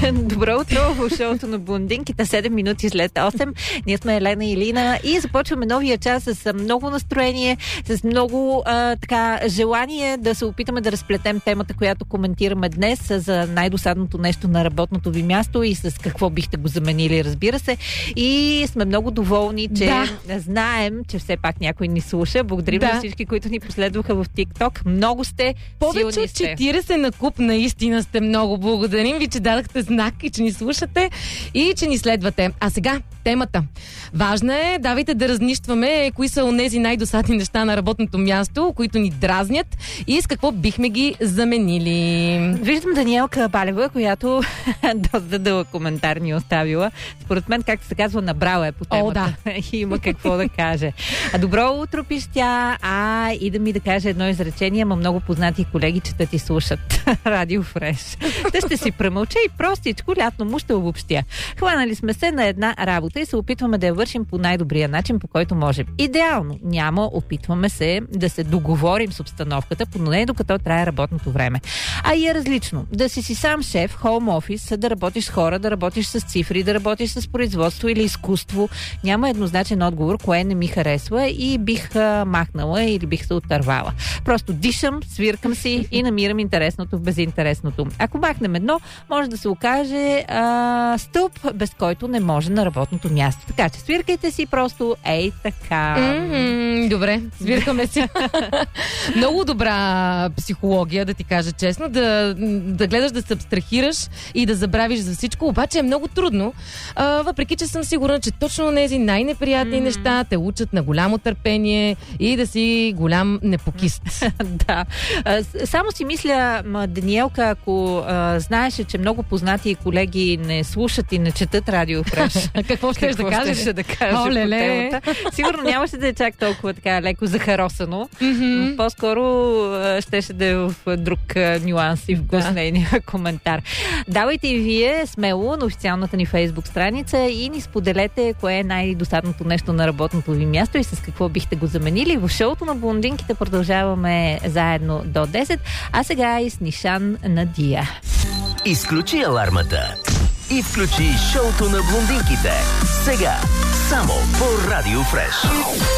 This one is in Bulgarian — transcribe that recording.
Добро утро в шоуто на блондинките, 7 минути след 8. Ние сме Елена и Лина и започваме новия час с много настроение, с много желание да се опитаме да разплетем темата, която коментираме днес, за най-досадното нещо на работното ви място и с какво бихте го заменили, разбира се. И сме много доволни, че знаем, че все пак някой ни слуша. Благодарим на всички, които ни последваха в TikTok. Много сте, повече силни от сте. 40 на куп, наистина сте много. Благодарим ви, че дадахте знак и че ни слушате и че ни следвате. А сега темата. Важна е, давайте да разнищваме кои са онези най-досадни неща на работното място, които ни дразнят и с какво бихме ги заменили. Виждам Даниелка Балева, която доста дълъг коментар ни оставила. Според мен, както се казва, набрала е по темата. И има какво да каже. Добро утро, пише тя. И да ми да каже едно изречение, ама много познати колеги четат и слушат Радио Фреш. Те ще си премълча и простичко лятно му ще обобщя. Хванали сме се на една работа и се опитваме да я вършим по най-добрия начин, по който можем. Идеално няма, опитваме се да се договорим с обстановката, поне докато трае работното време. И е различно. Да си сам шеф, хоум офис, да работиш с хора, да работиш с цифри, да работиш с производство или изкуство. Няма еднозначен отговор, кое не ми харесва и бих махнала или бих се отървала. Просто дишам, свиркам си и намирам интересното в безинтересното. Ако махнем едно, може да се окаже стълб, без който не може на работното място. Така че свиркайте си просто така. Добре, свиркаме си. Много добра психология, да ти кажа честно, да гледаш да се абстрахираш и да забравиш за всичко, обаче е много трудно, въпреки че съм сигурна, че точно тези най-неприятни неща те учат на голямо търпение и да си голям непокист. Да. Само си мисля, Даниелка, ако знаеше, че много познати колеги не слушат и не четат Радио Фреш, какво ще да кажеш? Да кажа по темата. Сигурно нямаше да е чак толкова така леко захаросано. По-скоро щеше да е в друг нюанс и вкус нейния коментар. Давайте и вие смело на официалната ни Фейсбук страница и ни споделете кое е най-досадното нещо на работното ви място и с какво бихте го заменили. В шоуто на блондинките продължаваме заедно до 10, а сега и с Нишан Надия. Изключи алармата и включи шоуто на блондинките. Сега, само по Радио Фреш.